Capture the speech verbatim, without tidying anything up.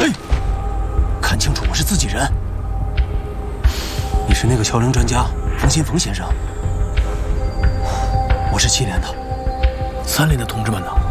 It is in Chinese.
嘿，看清楚，我是自己人。你是那个敲铃专家冯新逢先生，我是七连的。 三连的同志们呢？